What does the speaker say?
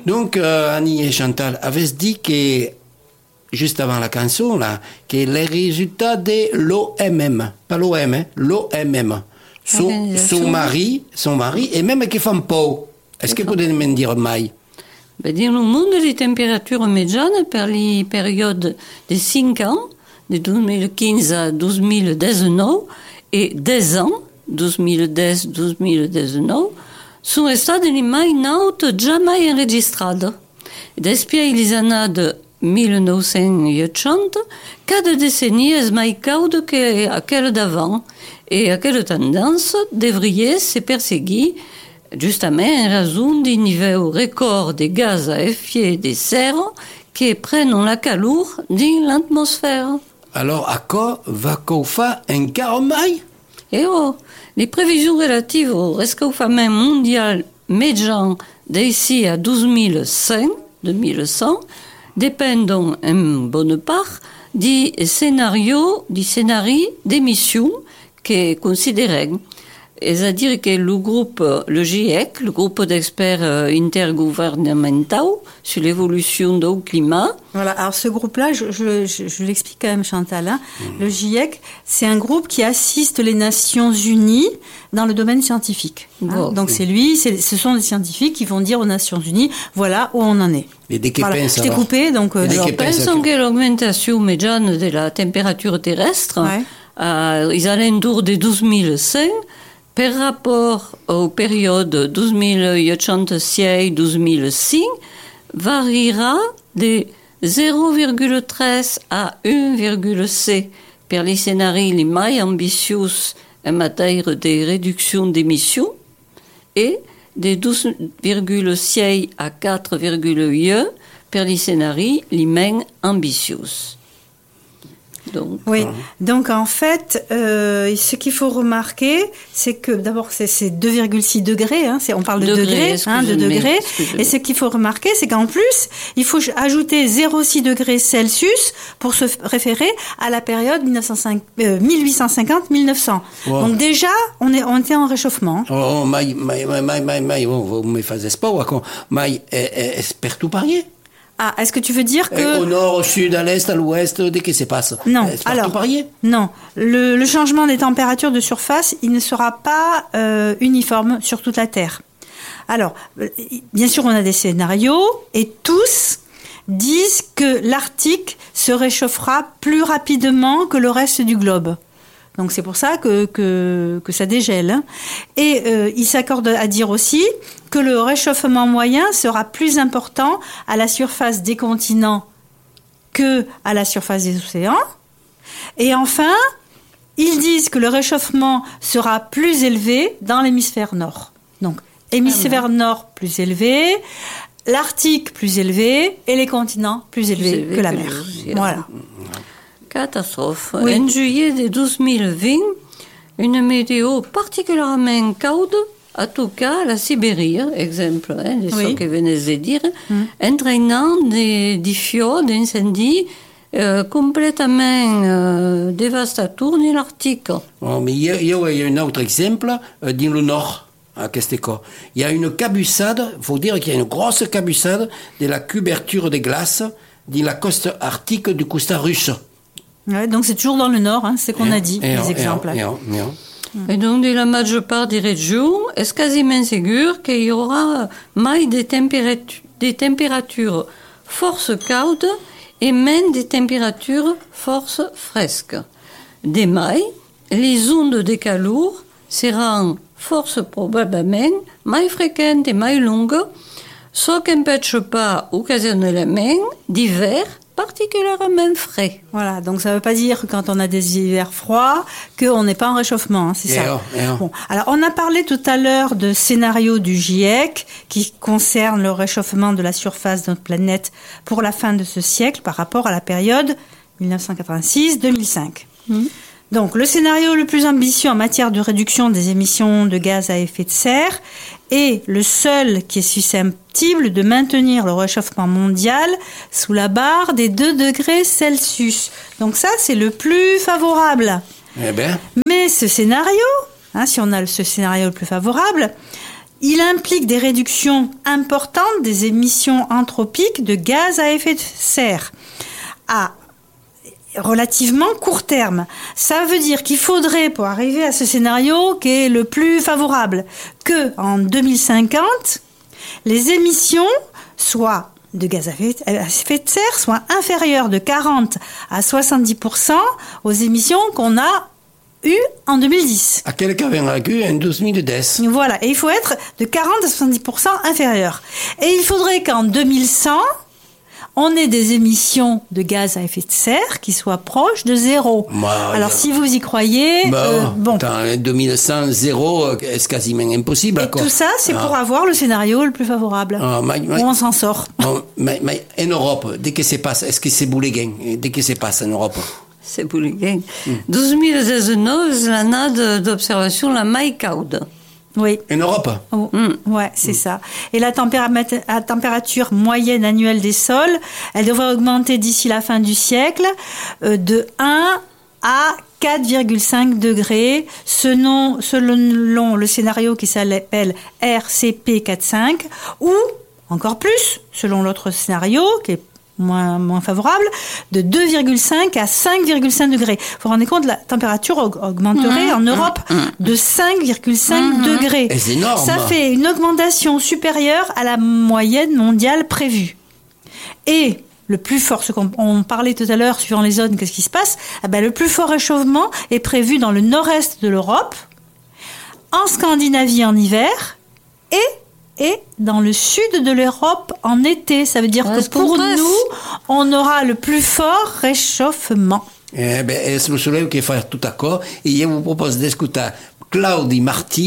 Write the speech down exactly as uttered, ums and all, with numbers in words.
Donc, euh, Annie et Chantal avaient dit que, juste avant la chanson, là, que les résultats de l'O M M, pas l'O M, hein, l'O M M, son, son mari, son mari, et même qui font pas. Est-ce que vous pouvez me dire, Maï? Ben, dans le monde, les températures médianes, per les périodes de cinq ans, de deux mille quinze à deux mille dix-neuf, et dix ans, deux mille dix à deux mille dix-neuf, sono state le mai naut jamais enregistrate. Despiai les années de mille neuf cent ottanta, cada décennie est mai caude que aquelle d'avant, et aquelle tendance devrait se perséguir justement en raison du niveau record de gaz à effet de serre qui prennent la chaleur de l'atmosphère. Alors, à quoi va qu'on faire un carmail? Et oh, les prévisions relatives au réchauffement mondial médian d'ici à douze mille cent, deux mille cent dépendent en bonne part du scénario, du scénario d'émission qui est considéré. C'est-à-dire que le groupe, le GIEC, le groupe d'experts intergouvernementaux sur l'évolution du climat. Voilà, alors ce groupe-là, je, je, je, je l'explique quand même, Chantal. Hein. Mmh. Le GIEC, c'est un groupe qui assiste les Nations Unies dans le domaine scientifique. Hein. Oh. Donc c'est lui, c'est, ce sont des scientifiques qui vont dire aux Nations Unies, voilà où on en est. Et dès qu'ils voilà. pensent, je t'ai coupé, donc... Euh, alors, pensons que l'augmentation médiane de la température terrestre, ouais. euh, ils alentours de douze mille cinq, par rapport aux périodes douze mille ottanta-six à douze mille cinq, variera de zéro virgule treize à un virgule six pour les scénarios les plus ambitieux en matière de réduction d'émissions et de douze virgule six à quatre virgule un pour les scénarios les moins ambitieux. Donc, oui, voilà. Donc en fait, euh, ce qu'il faut remarquer, c'est que d'abord c'est, c'est deux virgule six degrés, hein, c'est, on parle de degrés, degrés hein, de degrés, et ce qu'il faut remarquer, c'est qu'en plus, il faut ajouter zéro virgule six degrés Celsius pour se référer à la période mille huit cent cinquante à mille neuf cents. Wow. Donc déjà, on, est, on était en réchauffement. Oh, oh Maï, Maï, Maï, Maï, Maï, vous me faites pas, Maï, est partout pareil? Ah, est-ce que tu veux dire que... Au nord, au sud, à l'est, à l'ouest, dès que se passe. Non, alors, non. Le, le changement des températures de surface, il ne sera pas euh, uniforme sur toute la Terre. Alors, bien sûr, on a des scénarios, et tous disent que l'Arctique se réchauffera plus rapidement que le reste du globe. Donc c'est pour ça que que, que ça dégèle. Hein. Et euh, il s'accorde à dire aussi que le réchauffement moyen sera plus important à la surface des continents que à la surface des océans. Et enfin, ils disent que le réchauffement sera plus élevé dans l'hémisphère nord. Donc hémisphère nord plus élevé, l'Arctique plus élevé et les continents plus élevés, plus élevés que la mer. Que voilà. Catastrophe. Oui. En juillet de douze mille vingt, une météo particulièrement chaude, en tout cas la Sibérie, exemple, hein, de oui. ce que venez de dire, mm. entraînant des, des feux d'incendies euh, complètement euh, dévastateurs dans l'Arctique. Oh, mais il y, y, y a un autre exemple euh, dans le nord. À Kesteko. Il y a une cabussade, il faut dire qu'il y a une grosse cabussade de la couverture des glaces dans la côte arctique du Costa russe. Ouais, donc c'est toujours dans le nord, hein, c'est ce qu'on et a dit, et les et exemples. Et, et, et donc, dans la majeure part des régions, est-ce quasiment sûr qu'il y aura moins des températures, des températures force chaudes et même des températures force fresques. Des mailles, les ondes de chaleur seront force probablement plus fréquentes et plus longues, ce qui n'empêche pas occasionnellement d'hiver particulièrement frais. Voilà, donc ça ne veut pas dire que quand on a des hivers froids, qu'on n'est pas en réchauffement, hein, c'est et ça. Oh, et oh. Bon, alors on a parlé tout à l'heure de scénario du GIEC qui concerne le réchauffement de la surface de notre planète pour la fin de ce siècle par rapport à la période dix-neuf cent quatre-vingt-six à deux mille cinq. Mmh. Donc le scénario le plus ambitieux en matière de réduction des émissions de gaz à effet de serre est le seul qui est susceptible de maintenir le réchauffement mondial sous la barre des deux degrés Celsius. Donc ça, c'est le plus favorable. Eh bien. Mais ce scénario, hein, si on a ce scénario le plus favorable, il implique des réductions importantes des émissions anthropiques de gaz à effet de serre à relativement court terme. Ça veut dire qu'il faudrait, pour arriver à ce scénario qui est le plus favorable, que en deux mille cinquante, les émissions soient de gaz à effet de serre soient inférieures de quarante à soixante-dix pour cent aux émissions qu'on a eues en deux mille dix. À quel cas aveva eu en deux mille dix. Voilà, et il faut être de quarante à soixante-dix pour cent inférieur. Et il faudrait qu'en deux mille cent, on ait des émissions de gaz à effet de serre qui soient proches de zéro. Bah, Alors, si vous y croyez, bah, euh, bon. Dans deux mille cent, zéro, c'est quasiment impossible. Et quoi. tout ça, c'est ah. pour avoir le scénario le plus favorable. Ah, mais, mais, où on s'en sort. Mais, mais en Europe, dès que ça passe, est-ce que c'est bouléguin? Dès que ça passe en Europe? C'est bouléguin. Mm. douze mille dix-neuf, c'est l'année d'observation la mai caude. Oui. En Europe? Oh, mm. Ouais, c'est mm. ça. Et la, tempéra- la température moyenne annuelle des sols, elle devrait augmenter d'ici la fin du siècle euh, de un à quatre virgule cinq degrés, selon, selon le scénario qui s'appelle R C P quarante-cinq, ou encore plus, selon l'autre scénario, qui est moins, moins favorable, de deux virgule cinq à cinq virgule cinq degrés. Vous vous rendez compte, la température augmenterait mmh, en Europe mmh, de cinq virgule cinq mmh, degrés. Et c'est énorme. Ça fait une augmentation supérieure à la moyenne mondiale prévue. Et le plus fort, ce qu'on on parlait tout à l'heure, suivant les zones, qu'est-ce qui se passe? Eh ben, le plus fort réchauffement est prévu dans le nord-est de l'Europe, en Scandinavie en hiver, et et dans le sud de l'Europe en été. Ça veut dire ouais, que pour nous, on aura le plus fort réchauffement. Eh ben, c'est le soleil qui fait tout d'accord. Et je vous propose d'écouter Claudie Marty.